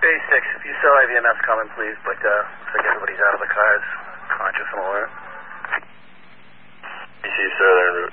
86, if you still have EMS coming, please, but looks like everybody's out of the cars, conscious and alert. DC Southern,